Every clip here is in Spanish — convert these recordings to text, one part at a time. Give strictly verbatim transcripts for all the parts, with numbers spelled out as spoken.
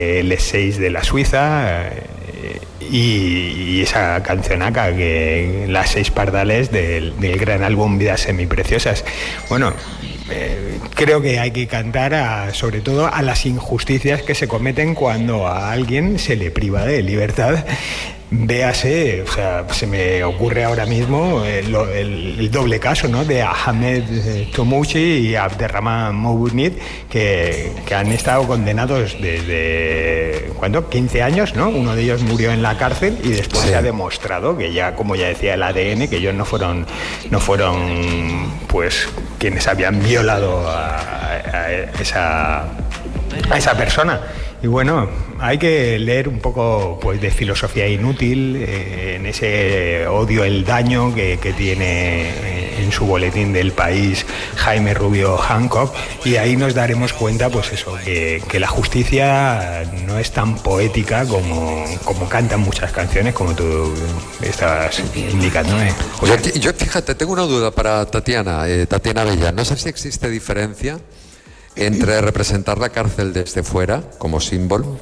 el seis de la Suiza eh, y, y esa cancionaca, que las seis pardales del, del gran álbum Vidas Semipreciosas. Bueno, eh, creo que hay que cantar a, sobre todo a las injusticias que se cometen cuando a alguien se le priva de libertad. Véase, o sea, se me ocurre ahora mismo el, el, el doble caso, ¿no?, de Ahmed Tomouchi y Abderrahman Mounid, que, que han estado condenados desde, ¿cuánto?, quince años, ¿no? Uno de ellos murió en la cárcel y después sí. se ha demostrado que ya, como ya decía el A D N, que ellos no fueron, no fueron, pues, quienes habían violado a, a, a esa, a esa persona. Y bueno, hay que leer un poco, pues, de filosofía inútil eh, en ese Odio el daño que, que tiene eh, en su boletín del País Jaime Rubio Hancock, y ahí nos daremos cuenta, pues eso, que, que la justicia no es tan poética como, como cantan muchas canciones, como tú estás indicándome. Yo, yo fíjate, tengo una duda para Tatiana, eh, Tatiana Bella. No sé si existe diferencia entre representar la cárcel desde fuera como símbolo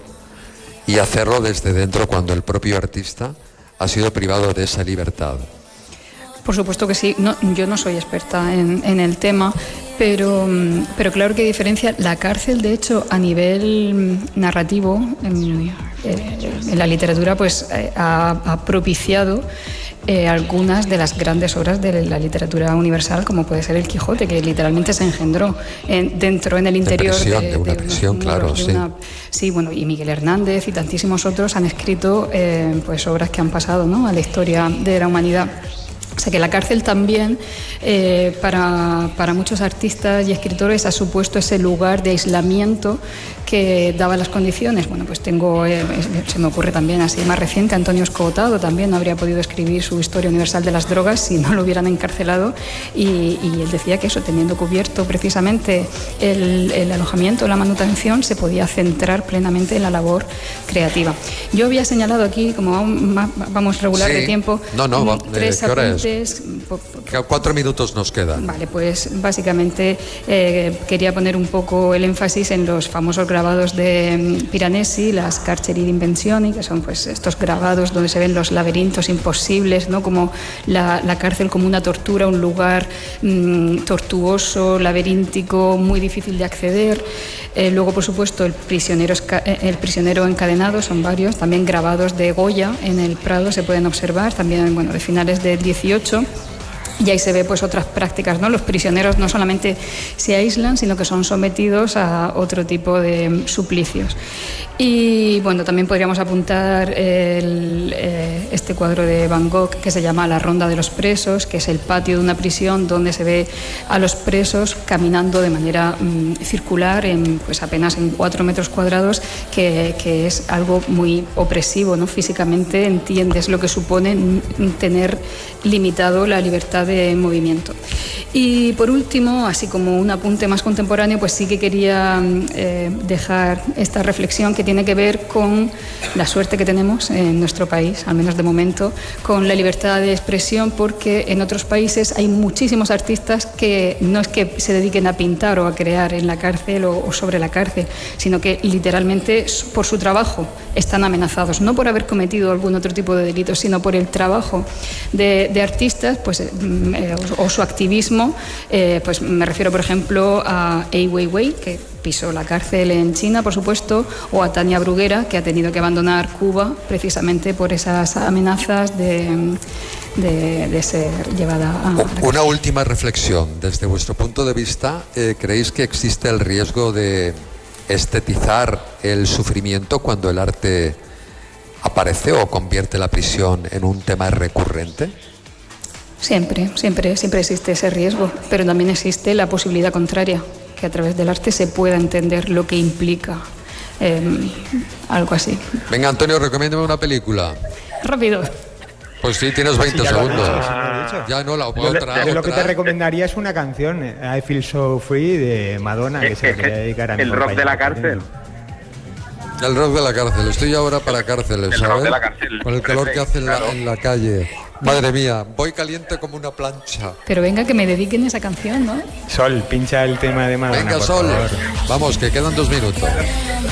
y hacerlo desde dentro cuando el propio artista ha sido privado de esa libertad. Por supuesto que sí. No, yo no soy experta en, en el tema, pero, pero claro que hay diferencia. La cárcel, de hecho, a nivel narrativo, en, en la literatura, pues ha, ha propiciado Eh, algunas de las grandes obras de la literatura universal, como puede ser El Quijote, que literalmente se engendró en, dentro, en el interior de, prisión, de, de una de prisión, unos, claro, de sí. Una, sí, bueno, y Miguel Hernández y tantísimos otros han escrito eh, pues obras que han pasado, ¿no?, a la historia de la humanidad. O sea que la cárcel también eh, para, para muchos artistas y escritores ha supuesto ese lugar de aislamiento que daba las condiciones. Bueno, pues tengo, eh, se me ocurre también así más reciente, Antonio Escotado también no habría podido escribir su Historia Universal de las Drogas si no lo hubieran encarcelado, y, y él decía que eso, teniendo cubierto precisamente el, el alojamiento, la manutención, se podía centrar plenamente en la labor creativa. Yo había señalado aquí, como vamos regular sí. de tiempo, no, no, va, tres ¿qué hora es? Por, por, Cuatro minutos nos quedan. Vale, pues básicamente eh, quería poner un poco el énfasis en los famosos grabados de Piranesi, las carceri di invenzioni, que son pues estos grabados donde se ven los laberintos imposibles, ¿no?, como la, la cárcel como una tortura, un lugar mmm, tortuoso, laberíntico, muy difícil de acceder. Eh, luego, por supuesto, el prisionero, el prisionero encadenado, son varios, también grabados de Goya en el Prado se pueden observar, también, bueno, de finales del dieciocho. Y ahí se ve pues otras prácticas, ¿no? Los prisioneros no solamente se aíslan, sino que son sometidos a otro tipo de suplicios. Y bueno, también podríamos apuntar el, eh, este cuadro de Van Gogh que se llama La Ronda de los Presos, que es el patio de una prisión donde se ve a los presos caminando de manera mm, circular, en, pues apenas en cuatro metros cuadrados, que, que es algo muy opresivo, ¿no? Físicamente entiendes lo que supone tener limitado la libertad de movimiento. Y por último, así como un apunte más contemporáneo, pues sí que quería eh, dejar esta reflexión que tiene que ver con la suerte que tenemos en nuestro país, al menos de momento, con la libertad de expresión, porque en otros países hay muchísimos artistas que no es que se dediquen a pintar o a crear en la cárcel o, o sobre la cárcel, sino que literalmente por su trabajo están amenazados, no por haber cometido algún otro tipo de delito, sino por el trabajo de, de artistas, pues, eh, o, o su activismo. Eh, pues me refiero, por ejemplo, a Ai Weiwei, que pisó la cárcel en China, por supuesto, o a Tania Bruguera, que ha tenido que abandonar Cuba precisamente por esas amenazas de, de, de ser llevada a la cárcel. Una última reflexión. Desde vuestro punto de vista, eh, ¿creéis que existe el riesgo de estetizar el sufrimiento cuando el arte aparece o convierte la prisión en un tema recurrente? Siempre, siempre, siempre existe ese riesgo, pero también existe la posibilidad contraria, que a través del arte se pueda entender lo que implica eh, algo así. Venga, Antonio, recomiéndame una película. Rápido. Pues sí, tienes veinte sí, segundos. Lo dicho, lo dicho. Ya no, la yo, otra, yo lo otra. que te recomendaría es una canción, I Feel So Free, de Madonna, que es, se la es, quería dedicar a mi el rock de la compañero. cárcel. El rock de la cárcel. Estoy ahora para cárceles, El ¿sabes? rock de la cárcel. Con el calor que hace en la, Claro. en la calle. Madre mía, voy caliente como una plancha. Pero venga, que me dediquen esa canción, ¿no? Sol, pincha el tema de Madonna, Venga, por Sol. favor. Vamos, que quedan dos minutos.